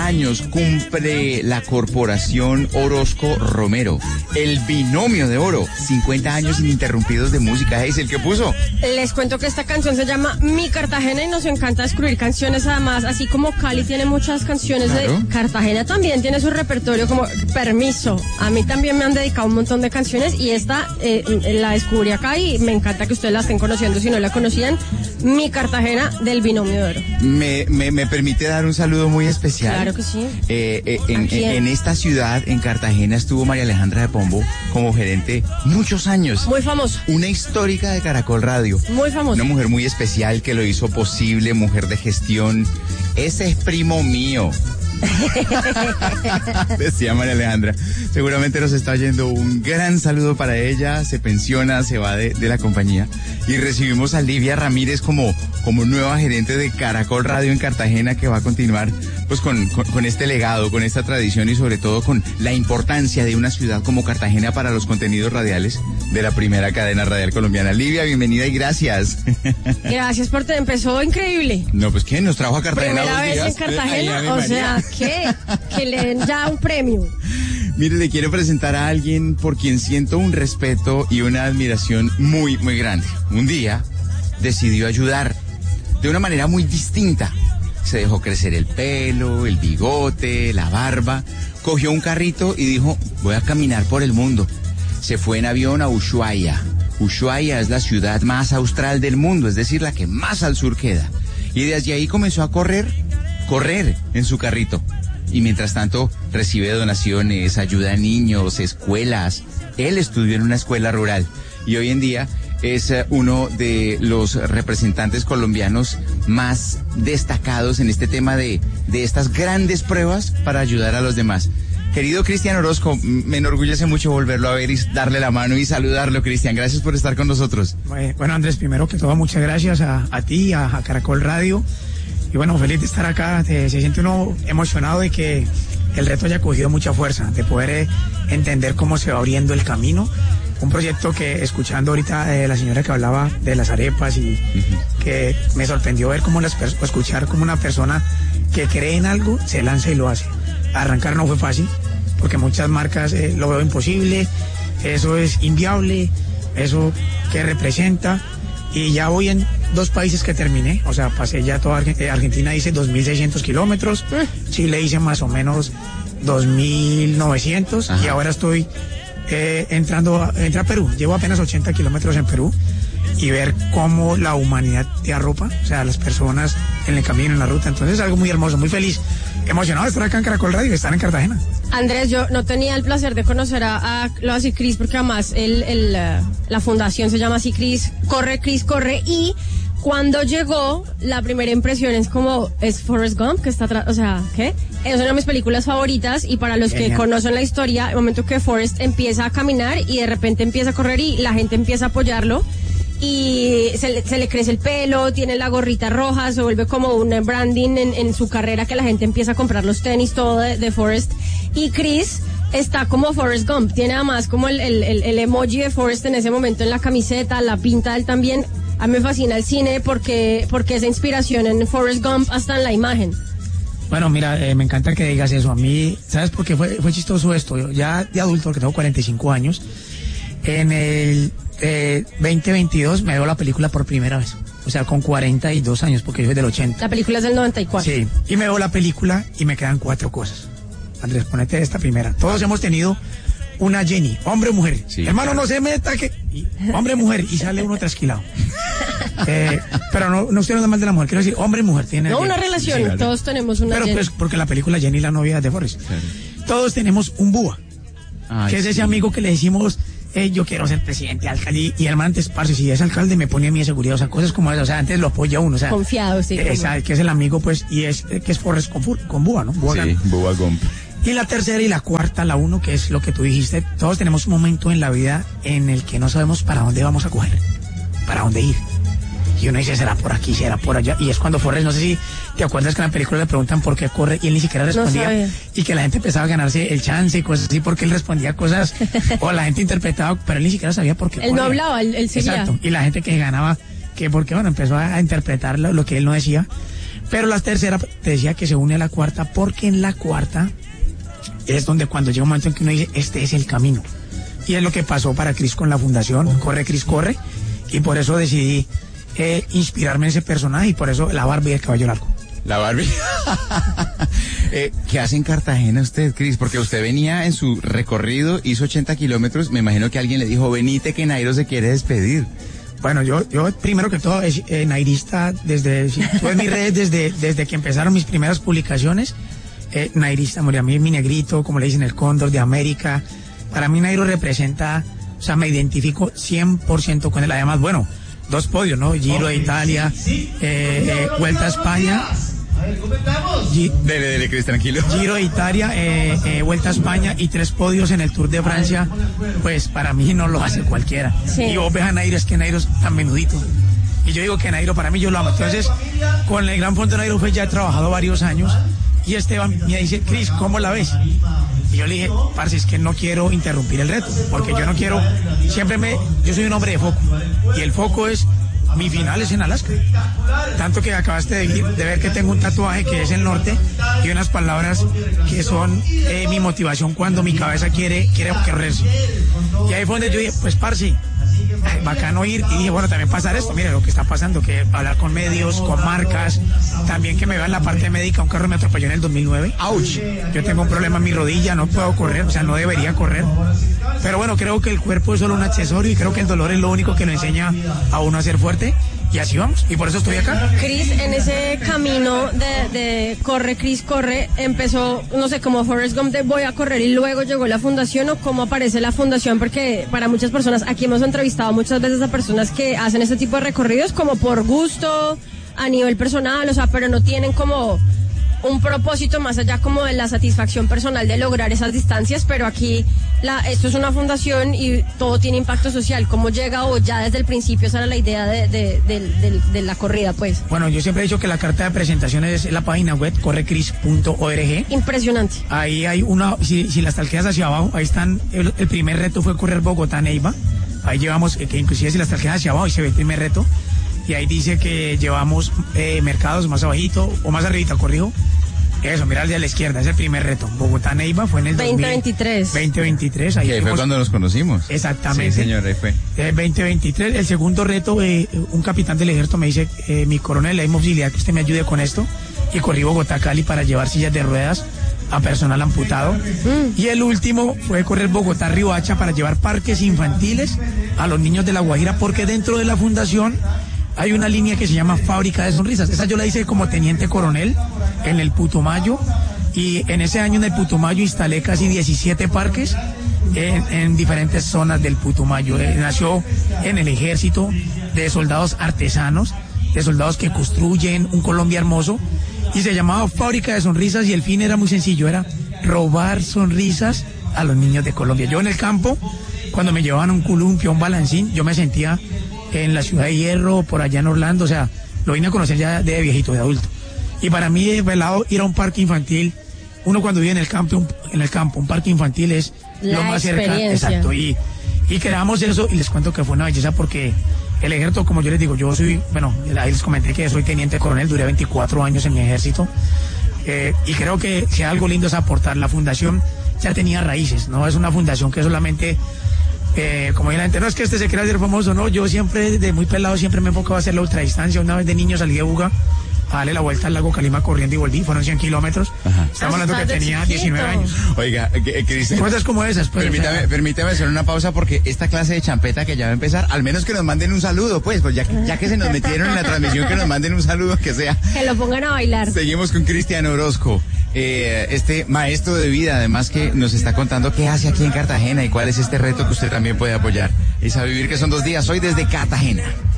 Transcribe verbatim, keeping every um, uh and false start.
años cumple la corporación Orozco Romero, el binomio de oro, cincuenta años ininterrumpidos de música. ¿Es el que puso? Les cuento que esta canción se llama Mi Cartagena y nos encanta descubrir canciones, además, así como Cali tiene muchas canciones, claro, de Cartagena también tiene su repertorio, como Permiso. A mí también me han dedicado un montón de canciones y esta eh, la descubrí acá y me encanta que ustedes la estén conociendo si no la conocían. Mi Cartagena del binomio de oro. Me, me, me permite dar un saludo muy especial. Claro que sí. Eh, eh, en, en, en esta ciudad, en Cartagena, estuvo María Alejandra de Pombo como gerente muchos años. Muy famosa. Una histórica de Caracol Radio. Muy famosa. Una mujer muy especial que lo hizo posible, mujer de gestión. Ese es primo mío. Decía María Alejandra. Seguramente nos está yendo un gran saludo para ella. Se pensiona, se va de, de la compañía. Y recibimos a Livia Ramírez como, como nueva gerente de Caracol Radio en Cartagena, que va a continuar pues con, con, con este legado, con esta tradición y sobre todo con la importancia de una ciudad como Cartagena para los contenidos radiales de la primera cadena radial colombiana. Livia, bienvenida y gracias. Gracias por te empezó increíble. No, pues ¿qué? Nos trajo a Cartagena Primera dos vez días. en Cartagena, Ay, o sea, ¿qué? Que le den ya un premio. Mire, le quiero presentar a alguien por quien siento un respeto y una admiración muy, muy grande. Un día decidió ayudar de una manera muy distinta. Se dejó crecer el pelo, el bigote, la barba. Cogió un carrito y dijo, voy a caminar por el mundo. Se fue en avión a Ushuaia. Ushuaia es la ciudad más austral del mundo, es decir, la que más al sur queda. Y desde ahí comenzó a correr, correr en su carrito. Y mientras tanto recibe donaciones, ayuda a niños, escuelas. Él estudió en una escuela rural y hoy en día es uno de los representantes colombianos más destacados en este tema de, de estas grandes pruebas para ayudar a los demás. Querido Cristian Orozco, me enorgullece mucho volverlo a ver y darle la mano y saludarlo, Cristian. Gracias por estar con nosotros. Bueno, Andrés, primero que todo, muchas gracias a, a ti, a, a Caracol Radio. Y bueno, feliz de estar acá. Eh, se siente uno emocionado de que el reto haya cogido mucha fuerza, de poder eh, entender cómo se va abriendo el camino. Un proyecto que, escuchando ahorita eh, la señora que hablaba de las arepas y uh-huh. que me sorprendió ver cómo las pers- escuchar como una persona que cree en algo se lanza y lo hace. Arrancar no fue fácil, porque muchas marcas eh, lo veo imposible, eso es inviable, eso que representa. Y ya voy en dos países que terminé, o sea, pasé ya toda Argentina, Argentina hice dos mil seiscientos kilómetros, Chile hice más o menos dos mil novecientos. Ajá. Y ahora estoy eh, entrando a, entré a Perú, llevo apenas ochenta kilómetros en Perú y ver cómo la humanidad te arropa, o sea, las personas en el camino, en la ruta, entonces es algo muy hermoso, muy feliz, emocionado de estar acá en Caracol Radio y estar en Cartagena. Andrés, yo no tenía el placer de conocer a, a lo así Cris, porque además el, el, uh, la fundación se llama así Cris, corre Cris, corre, y cuando llegó, la primera impresión es como, es Forrest Gump, que está atrás, o sea, ¿qué? Es una de mis películas favoritas, y para los Genial. Que conocen la historia, el momento que Forrest empieza a caminar y de repente empieza a correr y la gente empieza a apoyarlo, y se le, se le crece el pelo, tiene la gorrita roja, se vuelve como un branding en, en su carrera, que la gente empieza a comprar los tenis, todo de, de Forrest. Y Chris está como Forrest Gump, tiene además como el, el, el, el emoji de Forrest en ese momento en la camiseta, la pinta él también. A mí me fascina el cine porque, porque esa inspiración en Forrest Gump hasta en la imagen. Bueno, mira, eh, me encanta que digas eso. A mí, ¿sabes por qué fue, fue chistoso esto? Yo, ya de adulto, porque tengo cuarenta y cinco años, en el eh, veinte veintidós me veo la película por primera vez. O sea, con cuarenta y dos años, porque yo soy del ochenta. La película es del noventa y cuatro. Sí, y me veo la película y me quedan cuatro cosas. Andrés, ponete esta primera. Todos hemos tenido una Jenny, hombre o mujer. Sí, hermano, claro. No se meta que... Hombre o mujer, y sale uno trasquilado. eh, pero no, no estoy hablando mal de la mujer, quiero decir, hombre o mujer tiene... No, una relación, sí, claro. Todos tenemos una Pero Jenny. Pues porque la película Jenny, la novia de Forrest. Claro. Todos tenemos un búa, Ay, que es sí. ese amigo que le decimos... Eh, yo quiero ser presidente, alcalde, y hermano, antes, parce, si es alcalde me pone a mí de seguridad, o sea, cosas como esas, o sea, antes lo apoya uno, o sea. Confiado, sí. Eh, esa, que es el amigo, pues, y es, eh, que es Forrest con, con Búa, ¿no? Búa sí, Búa Gump. Y la tercera y la cuarta, la uno, que es lo que tú dijiste, todos tenemos un momento en la vida en el que no sabemos para dónde vamos a coger, para dónde ir. Y uno dice, será por aquí, será por allá. Y es cuando Forrest, no sé si te acuerdas que en la película le preguntan por qué corre y él ni siquiera respondía. No y que la gente empezaba a ganarse el chance y cosas así porque él respondía cosas, o la gente interpretaba, pero él ni siquiera sabía por qué él corría. No hablaba, él, él seguía. Exacto. Y la gente que ganaba, que porque bueno, empezó a interpretar lo, lo que él no decía. Pero la tercera te decía que se une a la cuarta porque en la cuarta es donde cuando llega un momento en que uno dice, este es el camino. Y es lo que pasó para Cris con la fundación, Corre Cris Corre, y por eso decidí eh, inspirarme en ese personaje y por eso la Barbie del caballo largo. La Barbie. eh, ¿Qué hace en Cartagena usted, Cris? Porque usted venía en su recorrido, hizo ochenta kilómetros, me imagino que alguien le dijo, venite que Nairo se quiere despedir. Bueno, yo, yo primero que todo, es eh, nairista desde, si tú ves mis redes desde, desde que empezaron mis primeras publicaciones, eh, nairista, a mí mi negrito, como le dicen, el cóndor de América. Para mí Nairo representa, o sea, me identifico cien por ciento con él. Además, bueno, dos podios, ¿no? Giro de Italia, eh, eh, Vuelta a España. Gi- dele, dele, Cris, tranquilo. Giro de Italia, eh, eh, Vuelta a España y tres podios en el Tour de Francia, pues para mí no lo hace cualquiera. Sí. Y vos ves a Nairo, es que Nairo es tan menudito. Y yo digo que Nairo, para mí yo lo amo. Entonces, con el Gran Fondo Nairo fue ya he trabajado varios años y Esteban me dice, Cris, ¿cómo la ves? Y yo le dije, parce, es que no quiero interrumpir el reto, porque yo no quiero, siempre me, yo soy un hombre de foco, y el foco es, mi final es en Alaska. Tanto que acabaste de, de ver que tengo un tatuaje que es el norte, y unas palabras que son eh, mi motivación cuando mi cabeza quiere, quiere correrse. Y ahí fue donde yo dije, pues parce, bacano ir, y dije, bueno, también pasar esto, mira lo que está pasando, que hablar con medios, con marcas, también que me vean la parte médica. Un carro me atropelló en el dos mil nueve, ouch, yo tengo un problema en mi rodilla, no puedo correr, o sea, no debería correr, pero bueno, creo que el cuerpo es solo un accesorio y creo que el dolor es lo único que lo enseña a uno a ser fuerte, y así vamos, y por eso estoy acá. Cris, en ese camino de, de Corre Cris Corre, empezó, no sé, como Forrest Gump de voy a correr y luego llegó la fundación, o cómo aparece la fundación, porque para muchas personas, aquí hemos entrevistado muchas veces a personas que hacen este tipo de recorridos como por gusto, a nivel personal, o sea, pero no tienen como un propósito más allá como de la satisfacción personal de lograr esas distancias, pero aquí la, esto es una fundación y todo tiene impacto social. ¿Cómo llega o ya desde el principio esa era la idea de, de, de, de, de la corrida, pues? Bueno, yo siempre he dicho que la carta de presentación es la página web corre cris punto org. Impresionante. Ahí hay una, si, si las talqueas hacia abajo, ahí están, el, el primer reto fue correr Bogotá-Neiva. Ahí llevamos, eh, que inclusive si las talqueas hacia abajo, ahí se ve el primer reto. Y ahí dice que llevamos eh, mercados más abajito, o más arribita, corrijo. Eso, mira el de la izquierda, es el primer reto. Bogotá-Neiva fue en el veinte veintitrés. veinte veintitrés. Ahí que fue cuando nos conocimos. Exactamente. Sí, señor, ahí fue. Eh, veinte veintitrés. El segundo reto, eh, un capitán del ejército me dice, eh, mi coronel, hay posibilidad que usted me ayude con esto. Y corrí Bogotá-Cali para llevar sillas de ruedas a personal amputado. Mm. Y el último fue correr Bogotá-Riohacha para llevar parques infantiles a los niños de La Guajira, porque dentro de la fundación hay una línea que se llama Fábrica de Sonrisas. Esa yo la hice como teniente coronel en el Putumayo, y en ese año en el Putumayo instalé casi diecisiete parques en, en diferentes zonas del Putumayo. Eh, nació en el ejército de soldados artesanos, de soldados que construyen un Colombia hermoso, y se llamaba Fábrica de Sonrisas, y el fin era muy sencillo, era robar sonrisas a los niños de Colombia. Yo en el campo, cuando me llevaban un columpio, un balancín, yo me sentía en la Ciudad de Hierro, por allá en Orlando, o sea, lo vine a conocer ya de viejito, de adulto. Y para mí, de velado, ir a un parque infantil, uno cuando vive en el campo, un, en el campo, un parque infantil es la lo más cercano. Experiencia. Exacto, y, y creamos eso, y les cuento que fue una belleza porque el ejército, como yo les digo, yo soy, bueno, ahí les comenté que soy teniente coronel, duré veinticuatro años en mi ejército, eh, y creo que si algo lindo es aportar. La fundación ya tenía raíces, no es una fundación que solamente... Eh, como la gente, no es que este se quiera ser famoso, no, yo siempre, de muy pelado, siempre me enfocaba a hacer la ultradistancia. Una vez de niño salí de Buga a darle la vuelta al lago Calima corriendo y volví, fueron cien kilómetros. Ajá. Estamos hablando que tenía diecinueve años. Oiga, Cris, cosas como esas, pues, permítame, o sea, permítame hacer una pausa, porque esta clase de champeta que ya va a empezar, al menos que nos manden un saludo, pues, pues ya, ya que se nos metieron en la transmisión, que nos manden un saludo, que sea. Que lo pongan a bailar. Seguimos con Cristian Orozco, eh, este maestro de vida, además, que nos está contando qué hace aquí en Cartagena y cuál es este reto que usted también puede apoyar. Es a vivir, que son dos días, hoy desde Cartagena.